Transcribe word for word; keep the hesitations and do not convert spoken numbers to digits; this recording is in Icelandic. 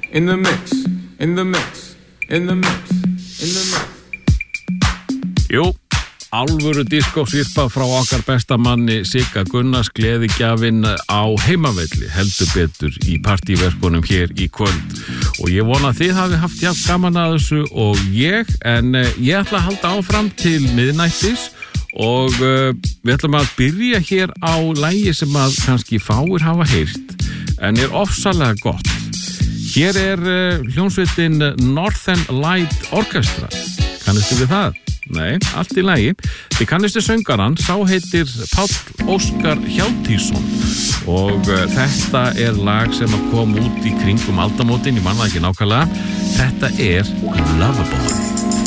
in the mix, in the mix, in the mix, in the mix. Jú, alvöru diskósvirpa frá okkar besta manni Sigga Gunnars, gleðigjafinn á heimavelli, heldur betur í partíverkunum hér í kvöld. Og ég vona að þið hafi haft jafn gaman að þessu og ég, en uh, ég ætla að halda áfram til miðnættis og uh, við ætlum að byrja hér á lagi sem að kannski fáir hafa heyrt, en er ofsalega gott. Hér er uh, hljómsveitin Northern Light Orchestra. Kannistu við það? Nei, allt í lagi. Þið kannistu söngarann, sá heitir Páll Óskar Hjálmtýsson og uh, þetta er lag sem að kom út í kringum aldamótin, ég man það ekki nákvæmlega. Þetta er Loverboy.